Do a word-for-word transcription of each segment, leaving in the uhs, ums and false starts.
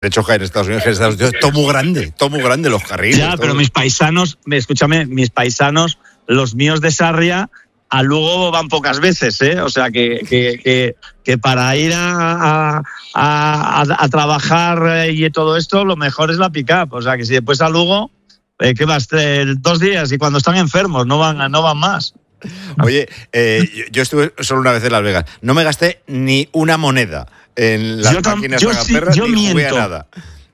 hecho en Estados Unidos, en Estados Unidos, todo muy grande, todo muy grande los carriles. Ya, todo. Pero mis paisanos, escúchame, mis paisanos, los míos de Sarria, a Lugo van pocas veces, ¿eh? O sea, que, que, que, que para ir a, a, a, a trabajar y todo esto, lo mejor es la pick-up. O sea, que si después a Lugo, eh, ¿qué vas? Eh, dos días y cuando están enfermos, no van, no van más. Oye, eh, yo, yo estuve solo una vez en Las Vegas. No me gasté ni una moneda en las yo máquinas yo tragaperras, sí, yo ni jugué a miento. nada.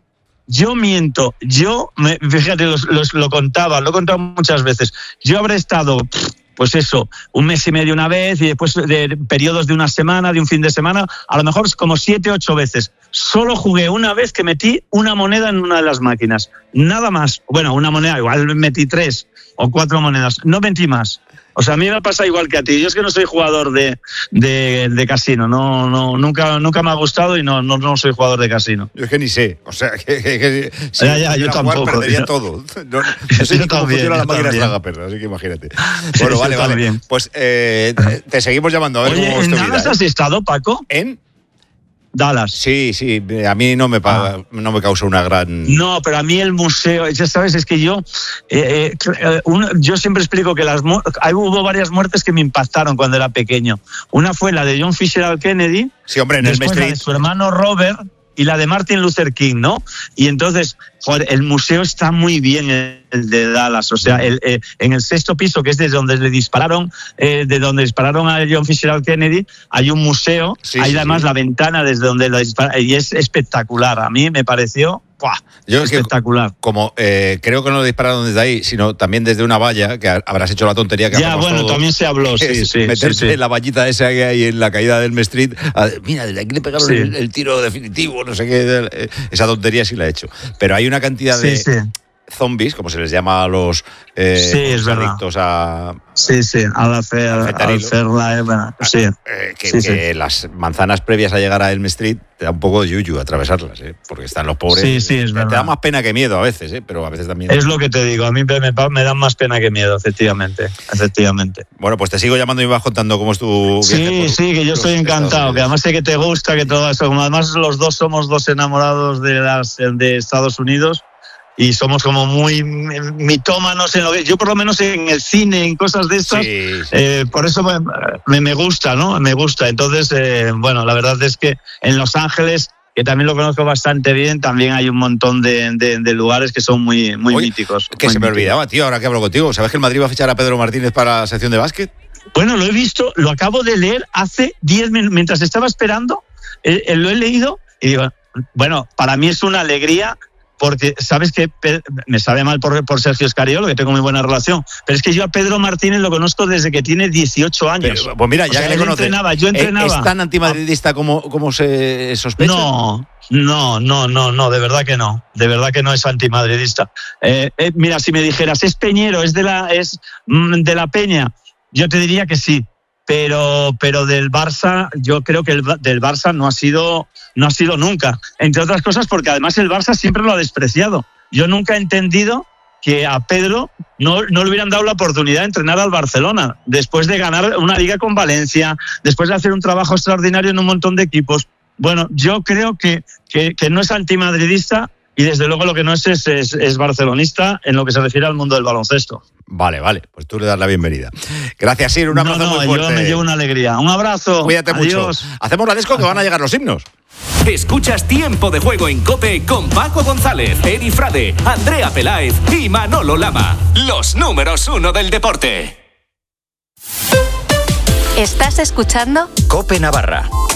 Yo miento, yo, me, fíjate, los, los, lo contaba, lo he contado muchas veces. Yo habré estado, pues eso, un mes y medio una vez y después de periodos de una semana, de un fin de semana, a lo mejor como siete, ocho veces. Solo jugué una vez que metí una moneda en una de las máquinas. Nada más. Bueno, una moneda, igual metí tres o cuatro monedas. No metí más. O sea, a mí me pasa igual que a ti. Yo es que no soy jugador de, de, de casino. No, no, nunca, nunca me ha gustado y no, no, no soy jugador de casino. Yo es que ni sé. O sea, que, que, que si ya, ya, yo tampoco. Jugar, perdería yo, todo. No, no sé ni cómo también, funciona la máquina también. tragaperras, así que imagínate. Bueno, vale, vale. También. Pues eh, te seguimos llamando a ver Oye, cómo es tu ¿en vida. Dallas ¿eh? has estado, Paco? ¿En? Dallas. Sí, sí, a mí no me, pa- ah. no me causa una gran... No, pero a mí el museo, ya sabes, es que yo eh, eh, un, yo siempre explico que las hay, hubo varias muertes que me impactaron cuando era pequeño. Una fue la de John Fitzgerald Kennedy, sí, hombre, en el después la de su hermano Robert y la de Martin Luther King, ¿no? Y entonces, joder, el museo está muy bien, el de Dallas, o sea, el, eh, en el sexto piso, que es desde donde le dispararon, eh, de donde dispararon a John Fitzgerald Kennedy, hay un museo, sí, hay sí, además sí. la ventana desde donde lo dispararon, y es espectacular, a mí me pareció... ¡buah! Yo espectacular. Que, como eh, creo que no lo dispararon desde ahí, sino también desde una valla, que habrás hecho la tontería que ya, bueno, todos, también se habló, sí, sí. meterse sí, sí. en la vallita esa que hay en la caída del Elm Street. A, mira, desde aquí le pegaron sí. el, el tiro definitivo, no sé qué. Esa tontería sí la he hecho. Pero hay una cantidad sí, de sí. zombies, como se les llama a los eh, sí, es adictos a... Sí, sí, a la fe, al ferla, bueno, sí. Eh, que, sí, que sí. las manzanas previas a llegar a Elm Street te da un poco de yuyu atravesarlas, ¿eh? Porque están los pobres. Sí, sí, es te, verdad. te da más pena que miedo a veces, ¿eh? Pero a veces también. Es lo que te digo, a mí me, me dan más pena que miedo, efectivamente, efectivamente. Bueno, pues te sigo llamando y me vas contando cómo es tu viaje. Sí, por, sí, que yo estoy encantado, que además sé que te gusta, que todo eso, como además los dos somos dos enamorados de las de Estados Unidos. Y somos como muy mitómanos en lo que yo por lo menos en el cine, en cosas de estas, sí, sí. Eh, por eso me, me gusta, ¿no? Me gusta. Entonces, eh, bueno, la verdad es que en Los Ángeles, que también lo conozco bastante bien, también hay un montón de, de, de lugares que son muy, muy Oye, míticos. Que muy se me míticos. olvidaba, tío, ahora que hablo contigo. ¿Sabes que el Madrid va a fichar a Pedro Martínez para la sección de básquet? Bueno, lo he visto, lo acabo de leer hace diez minutos, mientras estaba esperando, eh, eh, lo he leído y digo, bueno, para mí es una alegría. Porque sabes que me sabe mal por, por Sergio Escariolo, que tengo muy buena relación, pero es que yo a Pedro Martínez lo conozco desde que tiene dieciocho años. Pero, pues mira, ya o sea, que le conoces, entrenaba, yo entrenaba. ¿Es tan antimadridista como, como se sospecha? No, no, no, no, no, de verdad que no, de verdad que no es antimadridista. Eh, eh, mira, si me dijeras, ¿es peñero, es de la, es de la Peña? Yo te diría que sí. Pero, pero del Barça, yo creo que el del Barça no ha sido, no ha sido nunca. Entre otras cosas, porque además el Barça siempre lo ha despreciado. Yo nunca he entendido que a Pedro no, no le hubieran dado la oportunidad de entrenar al Barcelona, después de ganar una liga con Valencia, después de hacer un trabajo extraordinario en un montón de equipos. Bueno, yo creo que, que, que no es antimadridista y desde luego lo que no es es, es es barcelonista en lo que se refiere al mundo del baloncesto. Vale, vale, pues tú le das la bienvenida. Gracias, Sir, un abrazo no, no, muy fuerte. Yo me llevo una alegría. Un abrazo. Cuídate Adiós. mucho. Hacemos la desco que van a llegar los himnos. Escuchas Tiempo de Juego en COPE con Paco González, Edi Frade, Andrea Peláez y Manolo Lama. Los números uno del deporte. ¿Estás escuchando? COPE Navarra.